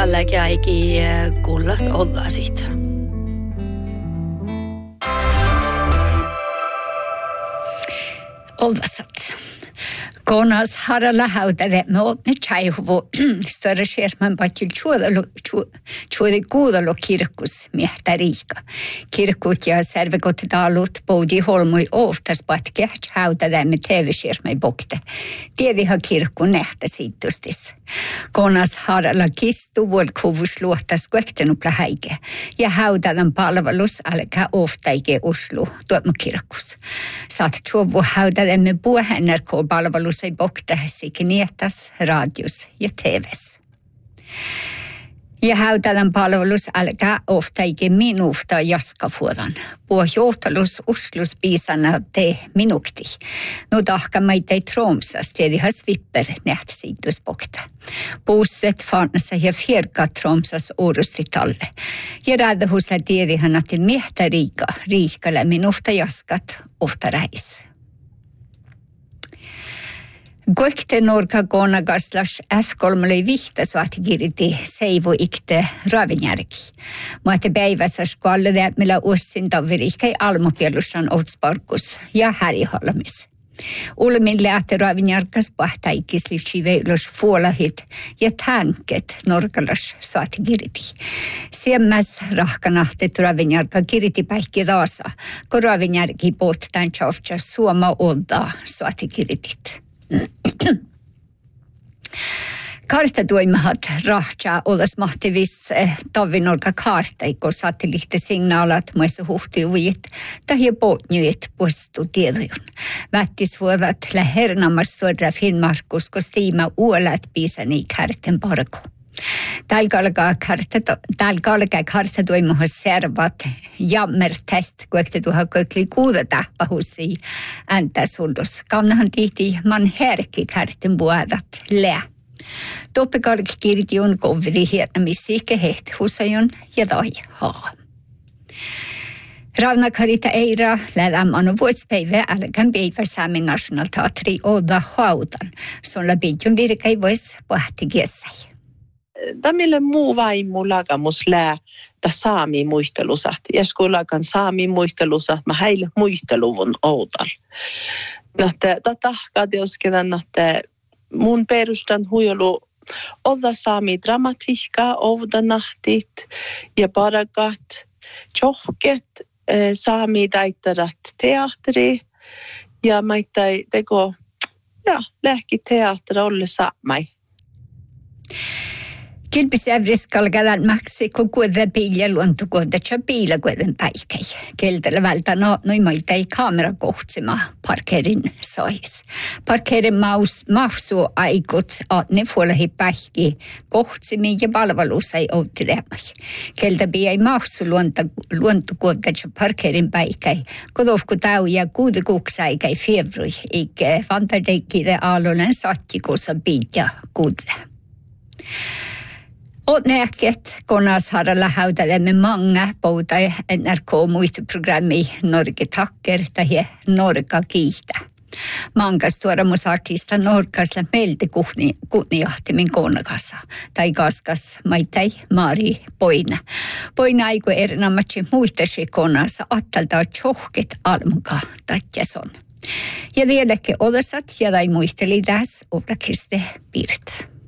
tälläkin kullat olla siitä. Ollasat. Konas haralla haudare me åtne chaihuvo större skärmen batil chuode kuudalo kirkus miehtäriika. Kirkut ja servekotidalut boudi holmoi oftas batke haudare me TV-skärmei bokte. Tiediha kirkku nähtä siitustis. Konas haralla kistu vuol kuvus luotas kuektenupla häike. Ja haudadan palvelus alkaa oftaike Oslo tuomu kirkus. Saat chuovu haudare me buhe NRK-palvelus ei bokte sikinietas, radios ja TVs. Ja haudadan palvelus alkaa oftaike minuuta jaskafuodan. Puheenjohtalus Oslos piisana te minukti. No tahkamaitei Tromsas tiediha svipper nähtäsiitus bokte. Busset fansa ja fjerka Tromsas orustitalle. Ja rädahusla tiedihan att miehtä riikalla minuuta jaskat ofta räis. Goikte norka konagaslas F3 vihta suatigiriti seivo ikte ravinjärki. Muate päivässä skvalle millä ussin tavirikai almopielussan outsparkus ja häriholmis. Ulmin lähti ravinjärkas pahtaikis livsiveilus fuolahit ja tanket norkalas suatigiriti. Siemmäs rahkanahtet ravinjärka kiriti päikki daasa, kun ravinjärki pohtaan tjovtja suoma olda suatigiritit. Karta tuimahat rahtja olas mahtivis tavinorka karta, kun satelliittisignalat muissa huhtiuvit tai potnyit puistu tiedojon. Vättis voivat lähernammas suorra Finnmarkus, kun stiima uolat piisani karten parku. Tälkä karta tuimahat servat jammertest, kuekte tuha kökli kuuda tähpähussi äntäsullus. Kamnahan tihti man herki karten vuodat lää. Toppikalki kirti on kovri hiernamissiike hehti husajon ja tai haa. Ravna karita eira lämman och vuodspäivä älkän päivä Sami National Teatri Oda Haudan, som la bidjon virka i vuos pohti kiessäi. Tämmöinen muu vaimu lagamus lää ta saami muistelusat. Ja kun lagan saami muistelusat, mä heille muisteluvun outal. Ta tahkaa teoskedan, että mun perustan huijolu olla saami dramatiikkaa, oudanahtit ja parakat, tjohket, saami taittarat teatteri ja maittai teko, lähki teatteri olle saamai. Kilpisävriskal galan maksi kun kuuda piilja luontokuuda ja piila kuuden päikäi. Keltellä vältä noin maitai kamera kohtsima parkerin sois. Parkerin mahsu aikut ne fuolahi pähki kohtsimi ja palvelus ei outi lämmäi. Keltä piai mahsu luontokuuda ja parkerin päikäi. Kodofku tau ja kuuda kuksaikai februari eikä vantadeikide alonen sattikossa piilja kuuda. Och näket konas haralla haudalemme många båda NRK-muistoprogrammi Norge takker tai Norga kiitä. Mankas tuoda mus artista Norgasla meiltä kuhniahtimin konakassa. Tai kaskas maitai Mari Poina. Poina aiku erinomaisesti muistasi konassa attalta tjohket almuka tatjason. Ja vieläkin odasat ja tai muisteli tässä oblakiste pirt.